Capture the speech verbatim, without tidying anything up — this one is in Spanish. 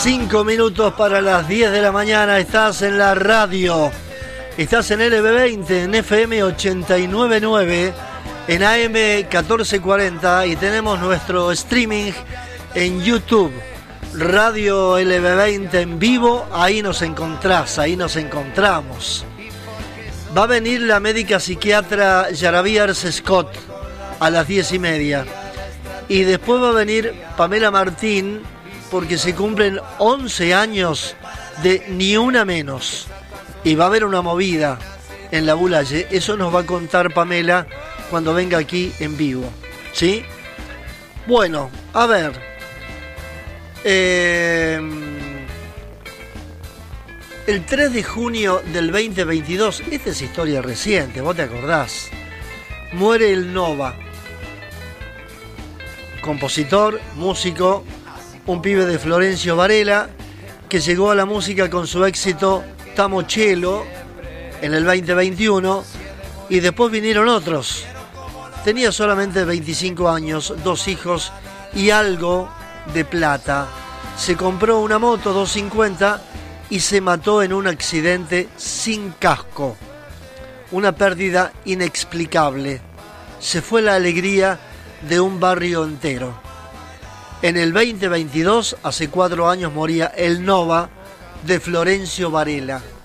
Cinco minutos para las diez de la mañana, estás en la radio, estás en L B veinte, en F M ochenta y nueve punto nueve, en A M catorce cuarenta y tenemos nuestro streaming en YouTube, Radio L B veinte en vivo, ahí nos encontrás, ahí nos encontramos. Va a venir la médica psiquiatra Yaraviers Scott a las diez y media y después va a venir Pamela Martín porque se cumplen once años de Ni Una Menos y va a haber una movida en la Bulaye. Eso nos va a contar Pamela cuando venga aquí en vivo, ¿sí? Bueno, a ver, eh, el tres de junio del veinte veintidós, esta es historia reciente, vos te acordás, muere el Nova, compositor, músico, un pibe de Florencio Varela, que llegó a la música con su éxito Tamochelo en el veinte veintiuno, y después vinieron otros. Tenía solamente veinticinco años, dos hijos y algo de plata. Se compró una moto doscientos cincuenta y se mató en un accidente sin casco. Una pérdida inexplicable. Se fue la alegría de un barrio entero. En el veinte veintidós, hace cuatro años, moría el Nova de Florencio Varela.